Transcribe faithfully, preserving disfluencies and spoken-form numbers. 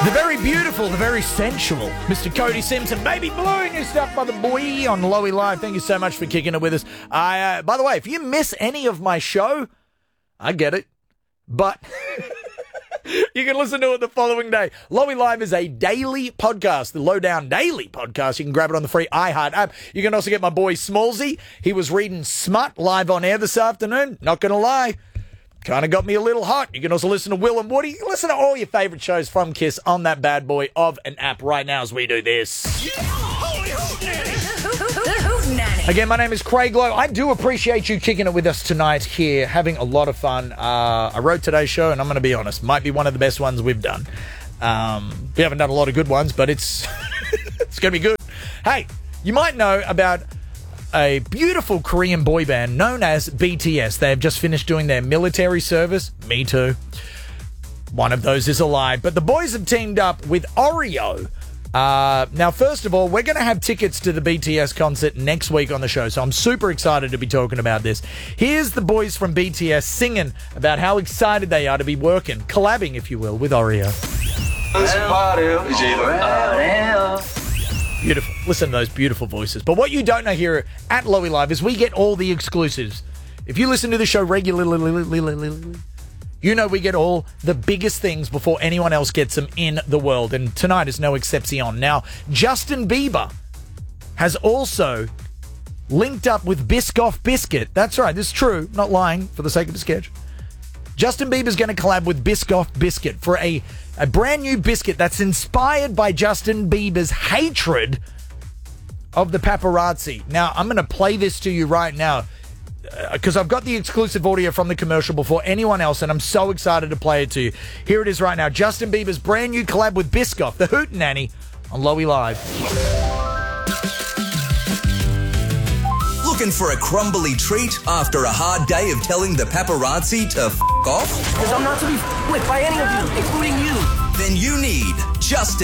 The very beautiful, the very sensual Mister Cody Simpson, baby blowing your stuff by the boy on Lowy Live. Thank you so much for kicking it with us. I, uh, by the way, if you miss any of my show, I get it, but you can listen to it the following day. Lowy Live is a daily podcast, the Lowdown Daily podcast. You can grab it on the free iHeart app. You can also get my boy Smallsy. He was reading Smut live on air this afternoon. Not going to lie. Kind of got me a little hot. You can also listen to Will and Woody. Listen to all your favourite shows from Kiss on that bad boy of an app right now as we do this. Yeah. Holy hootenanny. Again, my name is Craig Lowe. I do appreciate you kicking it with us tonight here, having a lot of fun. Uh, I wrote today's show, and I'm going to be honest, might be one of the best ones we've done. Um, we haven't done a lot of good ones, but it's it's going to be good. Hey, you might know about a beautiful Korean boy band known as B T S. They have just finished doing their military service. Me too. One of those is a lie. But the boys have teamed up with Oreo. Uh, now, first of all, we're going to have tickets to the B T S concert next week on the show, so I'm super excited to be talking about this. Here's the boys from B T S singing about how excited they are to be working, collabing, if you will, with Oreo. Beautiful. Listen to those beautiful voices. But what you don't know here at Lowy Live is we get all the exclusives. If you listen to the show regularly, you know we get all the biggest things before anyone else gets them in the world. And tonight is no exception. Now, Justin Bieber has also linked up with Biscoff Biscuit. That's right. This is true. Not lying for the sake of the sketch. Justin Bieber's going to collab with Biscoff Biscuit for a, a brand new biscuit that's inspired by Justin Bieber's hatred of the paparazzi. Now, I'm going to play this to you right now because uh, I've got the exclusive audio from the commercial before anyone else, and I'm so excited to play it to you. Here it is right now. Justin Bieber's brand new collab with Biscoff, the Hootenanny, on Lowy Live. Looking for a crumbly treat after a hard day of telling the paparazzi to f*** off? Because I'm not to be f***ed with by any of you, including you. Then you need Justin